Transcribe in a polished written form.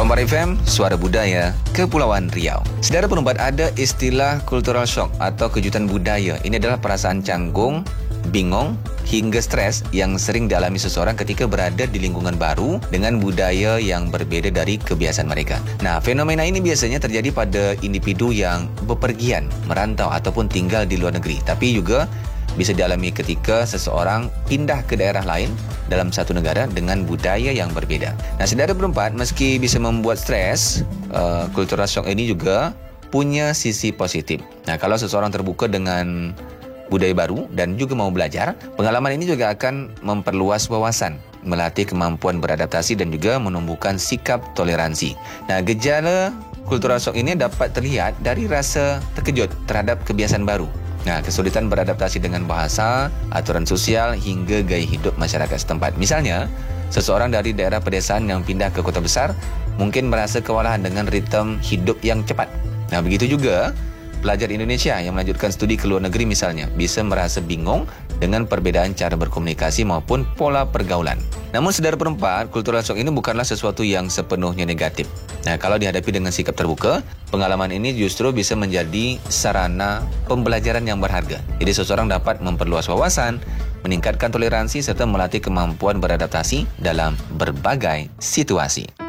Tambar FM, Suara Budaya, Kepulauan Riau. Saudara penumbat, ada istilah cultural shock atau kejutan budaya. Ini adalah perasaan canggung, bingung, hingga stres yang sering dialami seseorang ketika berada di lingkungan baru dengan budaya yang berbeda dari kebiasaan mereka. Nah, fenomena ini biasanya terjadi pada individu yang bepergian, merantau ataupun tinggal di luar negeri. Tapi juga bisa dialami ketika seseorang pindah ke daerah lain dalam satu negara dengan budaya yang berbeda. Nah, saudara berempat, meski bisa membuat stres, cultural shock ini juga punya sisi positif. Nah, kalau seseorang terbuka dengan budaya baru dan juga mau belajar, pengalaman ini juga akan memperluas wawasan, melatih kemampuan beradaptasi dan juga menumbuhkan sikap toleransi. Nah, gejala cultural shock ini dapat terlihat dari rasa terkejut terhadap kebiasaan baru. Nah, kesulitan beradaptasi dengan bahasa, aturan sosial hingga gaya hidup masyarakat setempat. Misalnya, seseorang dari daerah pedesaan yang pindah ke kota besar mungkin merasa kewalahan dengan ritme hidup yang cepat. Nah, begitu juga pelajar Indonesia yang melanjutkan studi ke luar negeri misalnya bisa merasa bingung dengan perbedaan cara berkomunikasi maupun pola pergaulan. Namun saudara perempat, cultural shock ini bukanlah sesuatu yang sepenuhnya negatif. Nah, kalau dihadapi dengan sikap terbuka, pengalaman ini justru bisa menjadi sarana pembelajaran yang berharga. Jadi seseorang dapat memperluas wawasan, meningkatkan toleransi serta melatih kemampuan beradaptasi dalam berbagai situasi.